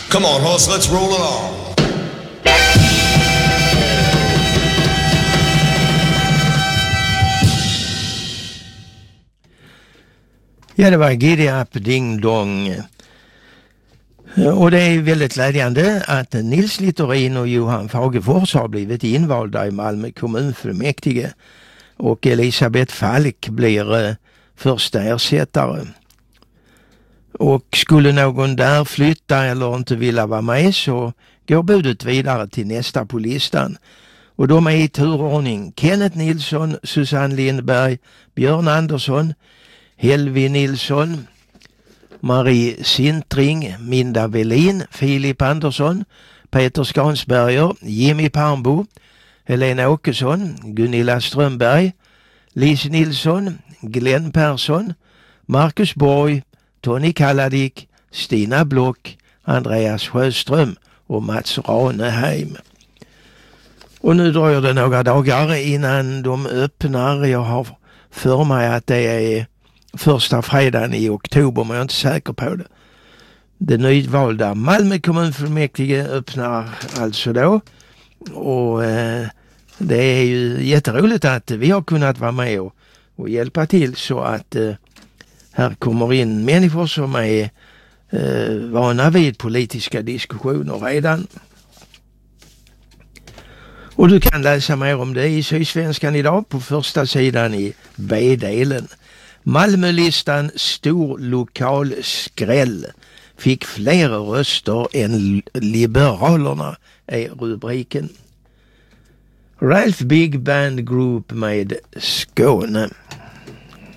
Come on, horse, let's roll along. Ja, det var Giddy Up Ding Dong. Och det är väldigt glädjande att Nils Littorin och Johan Fagefors har blivit invalda i Malmö kommunfullmäktige. Och Elisabeth Falk blir första ersättare. Och skulle någon där flytta eller inte vilja vara med så går budet vidare till nästa på listan. Och de är i turordning Kenneth Nilsson, Susanne Lindberg, Björn Andersson, Helvi Nilsson, Marie Sintring, Minda Velin, Filip Andersson, Peter Skansberger, Jimmy Parmbo, Helena Åkesson, Gunilla Strömberg, Lis Nilsson, Glenn Persson, Marcus Borg, Tony Kalladik, Stina Block, Andreas Sjöström och Mats Raneheim. Och nu dröjer det några dagar innan de öppnar. Jag har för mig att det är första fredagen i oktober, men jag är inte säker på det. Det nyvalda Malmö kommunfullmäktige öppnar alltså då. Och det är ju jätteroligt att vi har kunnat vara med och hjälpa till så att här kommer in människor som är vana vid politiska diskussioner redan. Och du kan läsa mer om det i Sydsvenskan idag på första sidan i B-delen. Malmölistan stor lokal skräll. Fick fler röster än Liberalerna är rubriken. Ralph Big Band Group med Skåne.